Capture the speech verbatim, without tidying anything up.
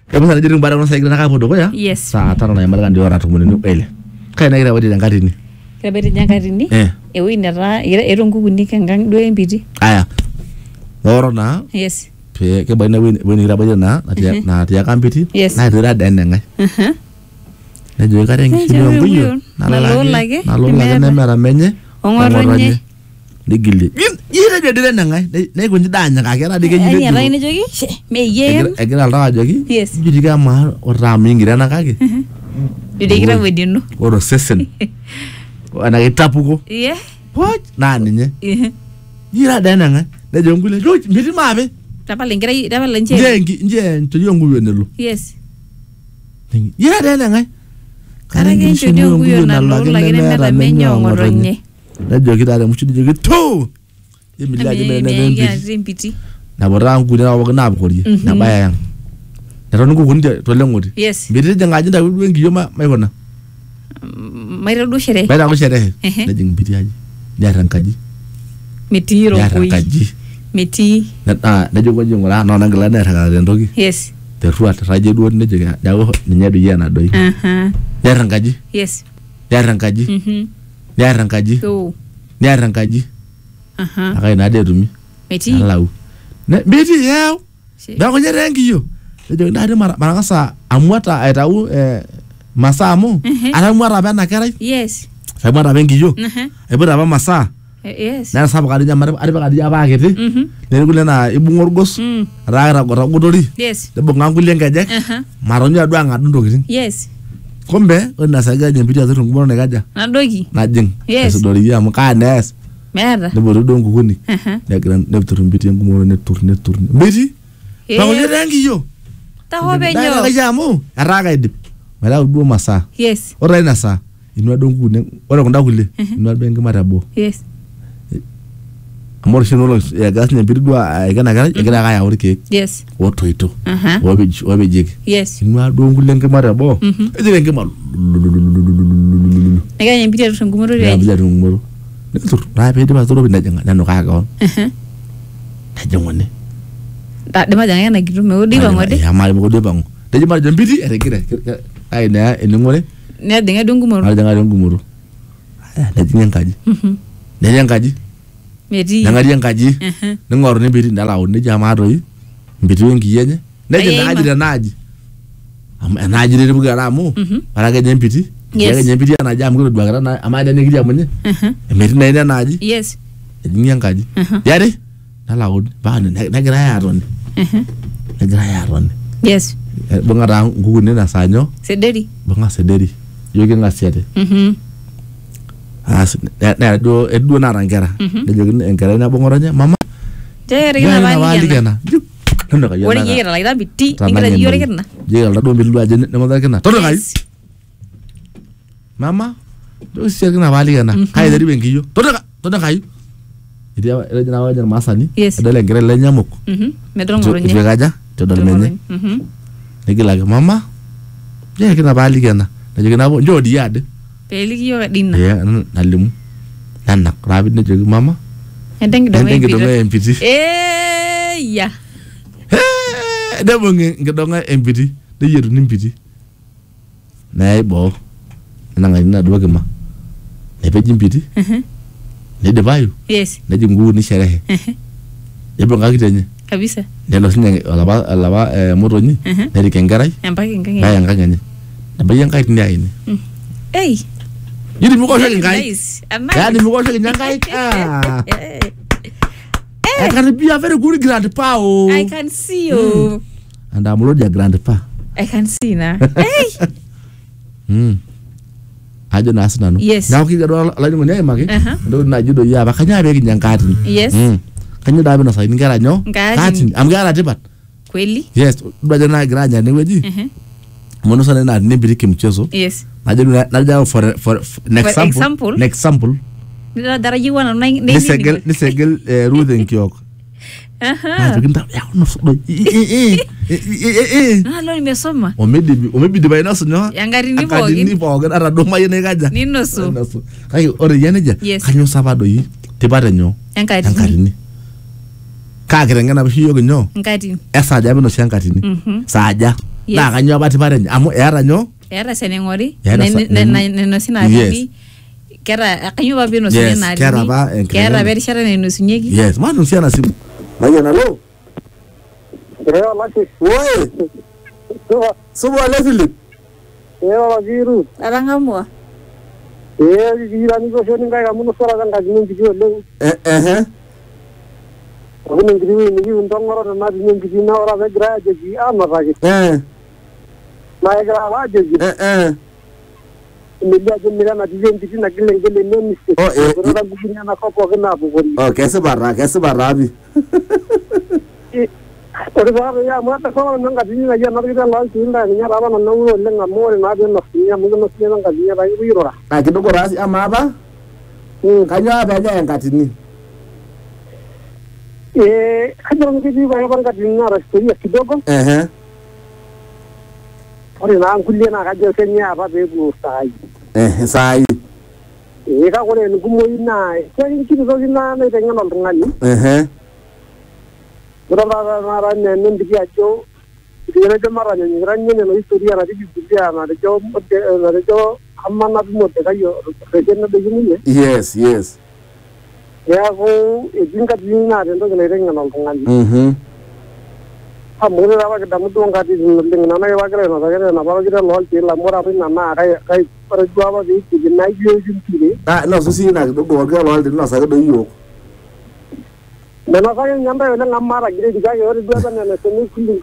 Hebu sana jiring bara unasa igana kapo doko ya. Yes. Saa tano na yamala ndio ora tumuni ni ele. Kai na gira wadi ngati ni. Kira beti nyakati ni. Eh. Ewe inara ero ngukuni kangang do empiti. Aya. Oro na. Yes. Pe ke bana wen wen gira bana na na na tia kampiti. Yes. Na dira dan ngai. Mhm. Na jo kare ngi sino nguyo. Na la lagi. Na lo lagi na mera menye. Ongoronye. Digili. Yira de dira ngai. Na ko ndanya ka kera dige yire. Ai ara ine jogi. Me yen. Egira alra jogi. Yes. Judi ga ma ora mingira na kage. Mhm. Judi gira wedino. Oro sesen. Ana gitapuko. Yeah. What? Nani nye? Eh. Yira dana ngai. Na jongule. Jo mbiti mabe. Tapa lengira tapa lenche. Njengi nje to yongu yenelo. Yes. Yira dana ngai. Karage njo yongu yona lo lagi na mera menyo ngoronye. Na jogi dare muchu jogi to. Yemi lagi na na mbiti. Na borangu na wagna abkori. Na baya yang. Ero nuko kunde to lengodi. Yes. Mbiti janga jinda wengi yoma maikona. Maira do shere. Maira do shere. Na jing mbiti aji. Nyaran kaji. Meti ro koi. Kaji. Meti. Na ah na jogo jingora no nangala na raga ndogi. Yes. Te ruat raje do ne jega. Dawo nyadu yana doi. Aha. Nyaran kaji. Yes. Nyaran kaji. Mhm. Nyaran kaji. Oh. Nyaran kaji. Aha. Akai na de rumi. Meti. Lawu. Ne mbiti yao. Da ko nyerengi yo. Jogo ndade mara marangasa amwata aitau eh masamo. Ara mwara bana karai. Yes. Sai mwara bengi yo. Mhm. Ebura ba masa. Yes. Na sabu kadi jamare ari bakadi jaba kete. Mhm. Ne gule na ibungor gos. Mm. Ra ra godori. Yes. De bonga ngule ngajek. Aha. Maronyo adwa ngadu ndokitin. Yes. Kombe ona saga nyempiti azu ngumoro ne gaja. Na dogi. Na jing. Yes. Dori ya muka nes. Merda. Ne bodo dongu kuni. Aha. Ne gran ne turumbiti ngumoro ne turne turne. Mbiti. Ba ko nyerengi yo. Ta hobe nyo. Na ga jamu. Araga idip. Mala ubu masa. Yes. Ora ina sa. Inwa dongu ne. Ora konda kule. Inwa bengi marabo. Yes. Amor shinolo ya gas ne birdwa egana gara egana ga ya urike. Yes. Woto ito. Aha. Wobe wobe jig. Yes. Inwa dongu lenge marabo. Ejire nge mal. Ega nyempiti ro ngumoro Ya re. bija ngumoro. Ne tur ra be de ba zoro bi najanga nanu ka ga on. Aha. Najangone. Ta de ma janga na gitu me odi ba ngode. Ya mari mo de bango. De mari jambiti ere kire. Ai na enungore. Ne denga dungu moro. Mari janga ngumoro. Ah, na jinyan kaji. Mhm. Ne yan kaji. Meti. Nanga yan kaji. Mhm. Ne ngoro ne biri ndala on ne jama do yi. Mbiti wengi yenye. Ne je na aji na aji. Am na aji de buga ramu. Mhm. Para ga nyempiti. Ya ga nyempiti na jam ko dwa gara na ama da ne gija munye. Mhm. Mbiti na ina na aji. Yes. Jinyan kaji. Ya de. Ndala on ba ne na gira ya ron. Mhm. Na gira ya ron. Yes. Bunga ra ngugu ne na sanyo. Sederi. Bunga sederi. Yoge nga sete. Mhm. As na do edu na rangera. De jogi engera na bongoranya mama. Jere gina wali kana. Tondo ka yona. Wori yera la ida bitti. Ingira yore kana. Je la do bilu aje ne mo kana. Tondo kai. Mama. Do sia gina wali kana. Kai dari bengi yo. Tondo ka. Tondo kai. Idi ere jina wajan masani. Ada le ngere le nyamuk. Mhm. Medro ngoronya. Je gaja. Tondo menye. Mhm. Negi lagi mama. Je gina wali kana. Da jogi na bo jodi yade. Peliki yo dinna. Ya, nalim. Nanak rabit ne jogi mama. Endengi do me. Endengi do me empiti. Eh ya. Eh, da bonge ngedonga empiti. De yeru nimpiti. Nay bo. Nanga ina do gema. Ne be jimpiti. Mhm. Ne de bayu. Yes. Ne jingu ni sherehe. Mhm. E bonga kitenye. Kabisa. Ne lo sinye alaba alaba eh motonyi. Ne ri kengarai. Empaki ngenge. Ba yang kanganye. Ne ba yang kai tinda ini. Hey. Yidi mo ko shaki ngai. Nice. Ya di mo ko shaki ngai. Ah. I can be a very good grandpa. Oh. I can see you. And I'm already a grandpa. I can see na. Hey. Hmm. Ajo nasna no. Yes. Now ki gado la ni ne magi. Uh-huh. Do na judo ya ba kanya be kinyan katin. Yes. Hmm. Kanya da be na sai ngara nyo. Katin. Am gara tibat. Kweli? Yes. Do jana granya ne weji. Mhm. Mono sana na ne biri kimchezo. Yes. Na judo na ja for for next For sample. example. Next sample. Dara dara jiwa na nai. Ni segel ni segel ruden kiok. Aha. Ah, kinta ya no so. Eh eh eh. Ah, lo nimesoma. O maybe o maybe dibai naso nyo. Yangari ni bo. Akadi ni bo gara do mayene gaja. Ni noso. Kai ore yene ja. Kanyo sabado yi. Tibare nyo. Yankari. Yankari ni. Ka kirengana biyo gnyo. Nkati. Esa ja bino shankati ni. Mhm. Saja. Yes. naa kanyoo batipare enye amu eeta nyoo Eeta seneng'ori Eeta sa- nainosi naatini. Keeta kanyoo apa peinosuni Yes, naatini. keeta apa enkiteng'ena. Keeta apa erishata nainosunyeki. yes manusia ena simu mayian alo Ewa laki. woi Supa. supa ole Philip Ewa lakiru. Atang'amua. Ee kikirani koshoni nkai amu nusura kankatini enkiti oleng. eh eh Lakini enkiti wei nikiun tong'oro tenatii enkiti naa ore apa egirai ajoki aanotaki. eh Naa egira apa ajoki. eh eh Melio ajo mire enatii enkiti nagil engele ine mistake. Oh, eh, Ore nkukuni enakop pookin naapukori. oh kesipa taa kesipa taa pi Ore taatoi amu etasala nanu enkatini naji enapikita ele olchani naa ninye taa apa nanu oleng amu ore naa peinosuni amu kinosuni apa enkatini etaa kipuo airura. ah kidogo taa si ama apa Hmm. kanyoo apa penyai enkatini Eh, kajo nanu ketii pae apa nkatini naata historia kidogo. eh eh Ore naa nkulie naa kajo kenyai apa peepuo saai. eh saai Ee kake ore enkumoi naa enkiti toki naa naiteng'en oltung'ani. eh eh Ore taata taata enaa enempiki ajo etejo matanyanyukita ninye nena historia natii Biblia natejo natejo ama natum Mordekai orkerenket nedoiki ninye. yes yes Neeku etii nkatini naata entoki naiteng'en oltung'ani. mhm Amu ore apa kidamu duo nkatitin oleng nana ake pagira ainosaki enapa toki tele oltiil amu ore apa ina naa kai kai ore duo apa peekijo naijo enkire. ah nosu sii ina kidogo orkila loldi ninosaki doi yiok Menosaki ninye ntae oleng amu maata grade kake ore duo apa nena semi kulie